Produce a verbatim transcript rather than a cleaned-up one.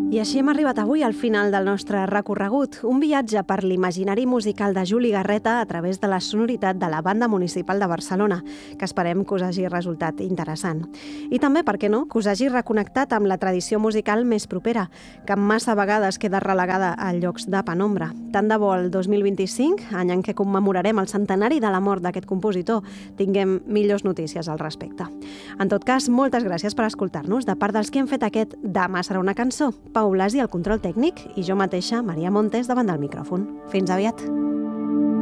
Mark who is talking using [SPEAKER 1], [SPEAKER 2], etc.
[SPEAKER 1] I així hem arribat avui al final del nostre recorregut, un viatge per l'imaginari musical de Juli Garreta a través de la sonoritat de la Banda Municipal de Barcelona, que esperem que us hagi resultat interessant. I també, per què no, que us hagi reconnectat amb la tradició musical més propera, que massa vegades queda relegada a llocs de penombra. Tant de bo el dos mil vint-i-cinc, any en què commemorarem el centenari de la mort d'aquest compositor, tinguem millors notícies al respecte. En tot cas, moltes gràcies per escoltar-nos de part dels que hem fet aquest Demà serà una cançó. Pau Blasi al control tècnic i jo mateixa, Maria Montes, davant del micròfon. Fins aviat!